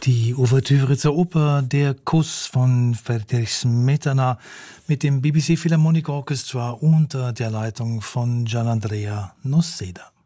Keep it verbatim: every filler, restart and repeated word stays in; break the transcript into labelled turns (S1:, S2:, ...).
S1: Die Ouvertüre zur Oper Der Kuss von Friedrich Smetana mit dem B B C Philharmonic Orchestra unter der Leitung von Gianandrea Noseda.